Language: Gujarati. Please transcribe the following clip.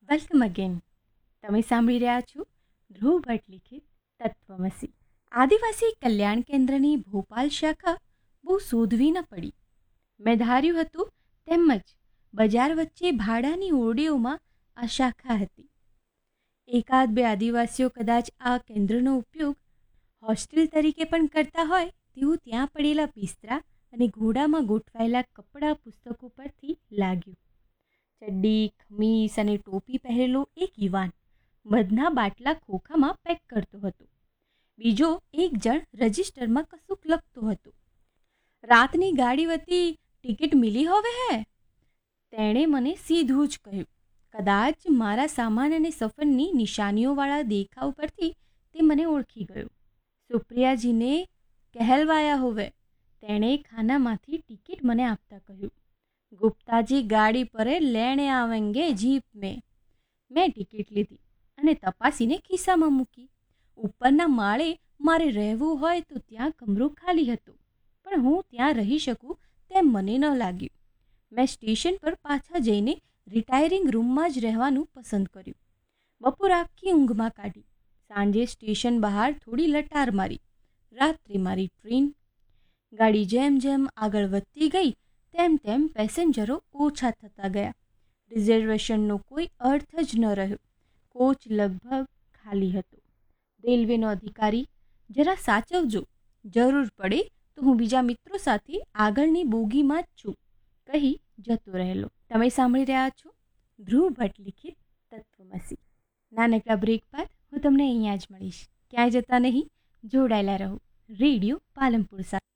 Welcome again. તમે સાંભળી રહ્યા છો ધ્રુવ ભટ્ટ લિખિત તત્વમસી. આદિવાસી કલ્યાણ કેન્દ્રની ભોપાલ શાખા બહુ શોધવી ન પડી. મેં ધાર્યું હતું તેમ જ બજાર વચ્ચે ભાડાની ઓરડીઓમાં આ શાખા હતી. એકાદ બે આદિવાસીઓ કદાચ આ કેન્દ્રનો ઉપયોગ હોસ્ટેલ તરીકે પણ કરતા હોય તેવું ત્યાં પડેલા બિસ્તરા અને ઘોડામાં ગોઠવાયેલા કપડાં પુસ્તકો પરથી લાગ્યું. ચડ્ડી, ખમીસ અને ટોપી પહેરેલો એક યુવાન મધના બાટલા ખોખામાં પેક કરતો હતો. બીજો એક જણ રજિસ્ટરમાં કશુંક લખતો હતો. રાતની ગાડી વતી ટિકિટ મિલી હોવે હે, તેણે મને સીધું જ કહ્યું. કદાચ મારા સામાન અને સફરની નિશાનીઓવાળા દેખાવ પરથી તે મને ઓળખી ગયો. સુપ્રિયાજીને કહેલવાયા હોવે, તેણે ખાનામાંથી ટિકિટ મને આપતા કહ્યું. ગુપ્તાજી ગાડી પર લેણે આવેંગે જીપ મેં. મેં ટિકિટ લીધી અને તપાસીને ખિસ્સામાં મૂકી. ઉપરના માળે મારે રહેવું હોય તો ત્યાં કમરો ખાલી હતો, પણ હું ત્યાં રહી શકું તેમ મને ન લાગ્યું. મેં સ્ટેશન પર પાછા જઈને રિટાયરિંગ રૂમમાં જ રહેવાનું પસંદ કર્યું. બપોર આખી ઊંઘમાં કાઢી. સાંજે સ્ટેશન બહાર થોડી લટાર મારી. રાત્રે મારી ટ્રેન. ગાડી જેમ જેમ આગળ વધતી ગઈ તેમ તેમ પેસેન્જરો ઓછા થતા ગયા. રિઝર્વેશનનો કોઈ અર્થ જ ન રહ્યો. કોચ લગભગ ખાલી હતો. રેલવેનો અધિકારી, જરા સાચવજો, જરૂર પડે તો હું બીજા મિત્રો સાથે આગળની બોગીમાં જ છું, કહી જતો રહેલો. તમે સાંભળી રહ્યા છો ધ્રુવ ભટ્ટ લિખિત તત્વમસી. નાનકડા બ્રેક બાદ હું તમને અહીંયા જ મળીશ. ક્યાંય જતા નહીં, જોડાયેલા રહો રેડિયો પાલનપુર સાથે.